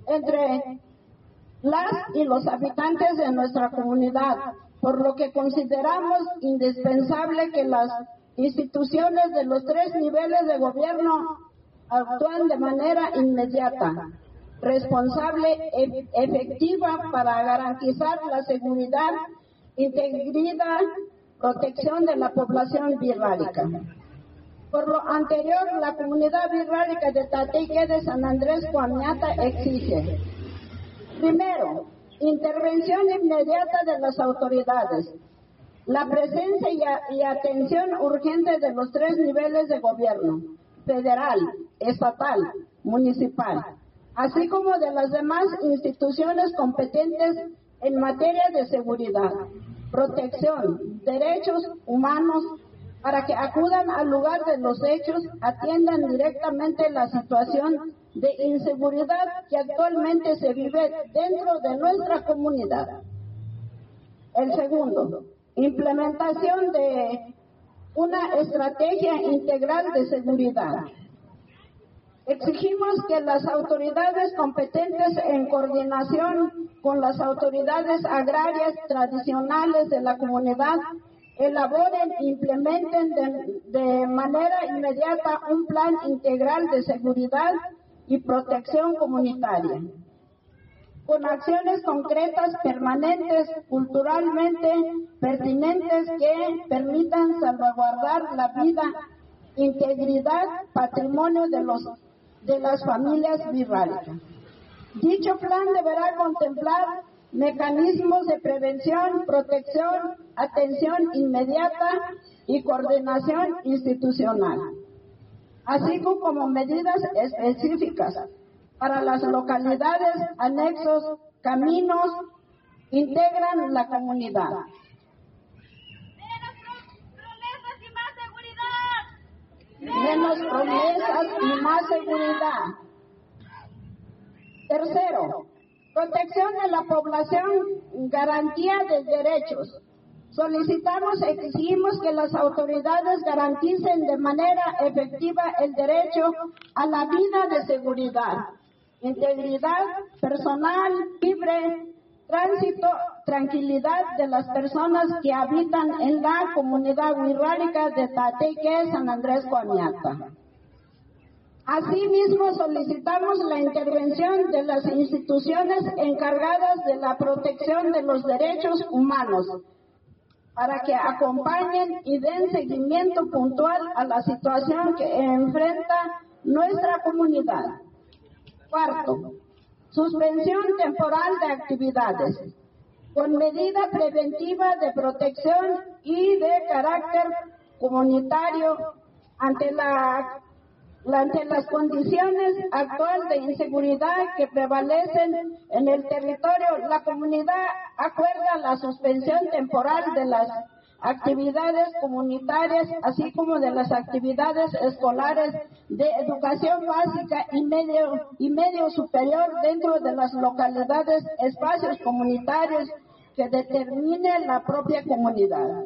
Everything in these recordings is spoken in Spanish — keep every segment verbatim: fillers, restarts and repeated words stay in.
entre las y los habitantes de nuestra comunidad, por lo que consideramos indispensable que las instituciones de los tres niveles de gobierno actúen de manera inmediata, responsable e efectiva para garantizar la seguridad, integridad, protección de la población birrárica. Por lo anterior, la comunidad birrárica de Tateque de San Andrés Coamiata exige: primero, intervención inmediata de las autoridades, la presencia y, a, y atención urgente de los tres niveles de gobierno, federal, estatal, municipal, así como de las demás instituciones competentes en materia de seguridad, protección, derechos humanos, para que acudan al lugar de los hechos, atiendan directamente la situación de inseguridad que actualmente se vive dentro de nuestra comunidad. El segundo, implementación de una estrategia integral de seguridad. Exigimos que las autoridades competentes, en coordinación con las autoridades agrarias tradicionales de la comunidad, elaboren e implementen de, de manera inmediata un plan integral de seguridad y protección comunitaria, con acciones concretas, permanentes, culturalmente pertinentes, que permitan salvaguardar la vida, integridad, patrimonio de los de las familias birráricas. Dicho plan deberá contemplar mecanismos de prevención, protección, atención inmediata y coordinación institucional, así como medidas específicas para las localidades, anexos, caminos, integran la comunidad. Menos promesas y más seguridad. Tercero, protección de la población, garantía de derechos. Solicitamos, exigimos que las autoridades garanticen de manera efectiva el derecho a la vida de seguridad, integridad personal, libre, tránsito, tranquilidad de las personas que habitan en la comunidad birrárica de Tateque, San Andrés Coamiata. Asimismo, solicitamos la intervención de las instituciones encargadas de la protección de los derechos humanos, para que acompañen y den seguimiento puntual a la situación que enfrenta nuestra comunidad. Cuarto, suspensión temporal de actividades, con medida preventiva de protección y de carácter comunitario ante la ante las condiciones actuales de inseguridad que prevalecen en el territorio. La comunidad acuerda la suspensión temporal de las actividades comunitarias, así como de las actividades escolares de educación básica y medio, y medio superior dentro de las localidades, espacios comunitarios que determine la propia comunidad.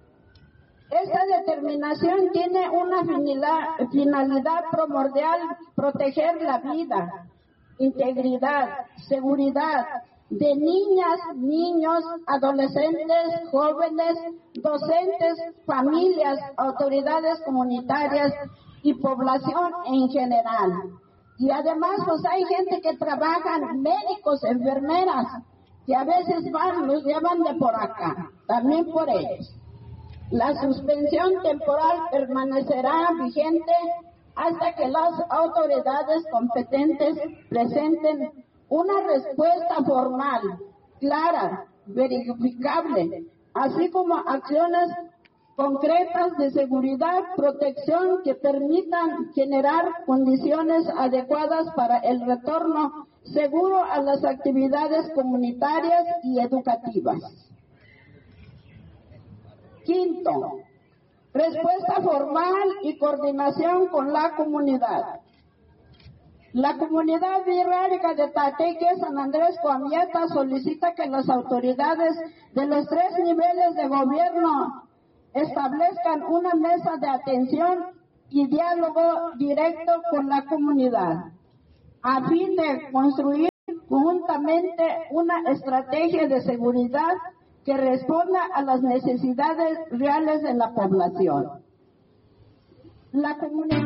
Esta determinación tiene una finalidad primordial: proteger la vida, integridad, seguridad de niñas, niños, adolescentes, jóvenes, docentes, familias, autoridades comunitarias y población en general. Y además, pues hay gente que trabajan, médicos, enfermeras, que a veces van, los llevan de por acá, también por ellos. La suspensión temporal permanecerá vigente hasta que las autoridades competentes presenten una respuesta formal, clara, verificable, así como acciones concretas de seguridad, protección que permitan generar condiciones adecuadas para el retorno seguro a las actividades comunitarias y educativas. Quinto, respuesta formal y coordinación con la comunidad. La comunidad birrárica de Tateque, San Andrés Coamiata, solicita que las autoridades de los tres niveles de gobierno establezcan una mesa de atención y diálogo directo con la comunidad, a fin de construir conjuntamente una estrategia de seguridad que responda a las necesidades reales de la población. La comunidad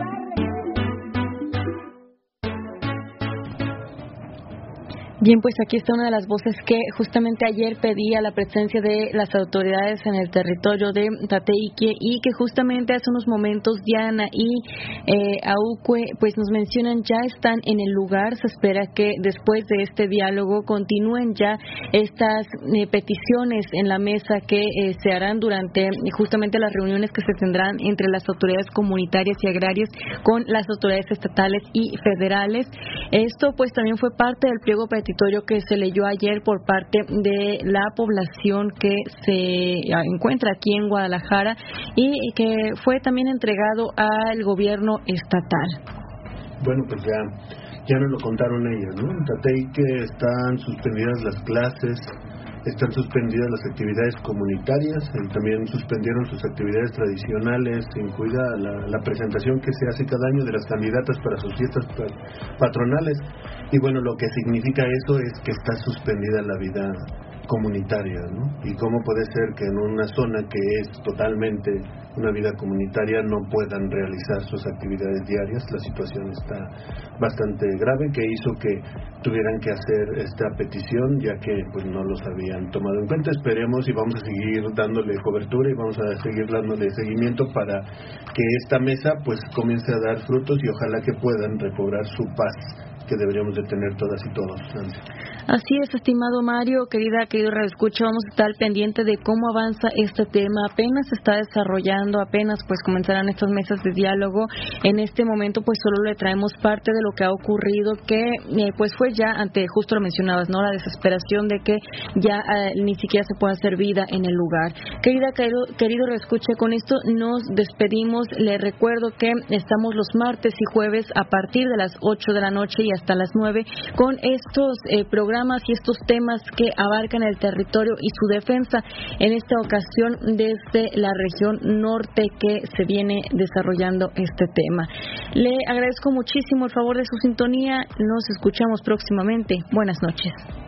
Bien, pues aquí está una de las voces que justamente ayer pedía la presencia de las autoridades en el territorio de Tateique y que justamente hace unos momentos Diana y eh, Aucue pues nos mencionan ya están en el lugar. Se espera que después de este diálogo continúen ya estas eh, peticiones en la mesa que eh, se harán durante justamente las reuniones que se tendrán entre las autoridades comunitarias y agrarias con las autoridades estatales y federales. Esto pues también fue parte del pliego petitorio que se leyó ayer por parte de la población que se encuentra aquí en Guadalajara y que fue también entregado al gobierno estatal. Bueno, pues ya, ya nos lo contaron ellas, ¿no? En Tateique están suspendidas las clases, están suspendidas las actividades comunitarias, y también suspendieron sus actividades tradicionales, incluida la, la presentación que se hace cada año de las candidatas para sus fiestas patronales. Y bueno, lo que significa eso es que está suspendida la vida comunitaria, ¿no? Y cómo puede ser que en una zona que es totalmente una vida comunitaria no puedan realizar sus actividades diarias. La situación está bastante grave, que hizo que tuvieran que hacer esta petición, ya que pues no los habían tomado en cuenta. Esperemos y vamos a seguir dándole cobertura y vamos a seguir dándole seguimiento para que esta mesa pues comience a dar frutos y ojalá que puedan recobrar su paz que deberíamos de tener todas y todos. Así es, estimado Mario, querida, querido radioescucha, vamos a estar pendiente de cómo avanza este tema. Apenas se está desarrollando, apenas pues comenzarán estas mesas de diálogo. En este momento pues solo le traemos parte de lo que ha ocurrido, que eh, pues fue ya ante, justo lo mencionabas, ¿no? La desesperación de que ya eh, ni siquiera se pueda hacer vida en el lugar. Querida, querido, querido radioescucha, con esto nos despedimos. Le recuerdo que estamos los martes y jueves a partir de las ocho de la noche y hasta las nueve con estos eh, programas y estos temas que abarcan el territorio y su defensa, en esta ocasión desde la región norte que se viene desarrollando este tema. Le agradezco muchísimo el favor de su sintonía, nos escuchamos próximamente. Buenas noches.